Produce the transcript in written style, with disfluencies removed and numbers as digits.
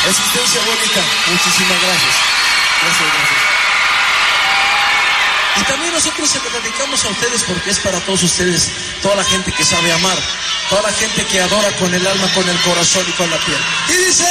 Resistencia bonita. Muchísimas gracias. Gracias. Y también nosotros se lo dedicamos a ustedes porque es para todos ustedes, toda la gente que sabe amar, toda la gente que adora con el alma, con el corazón y con la piel. Y dice...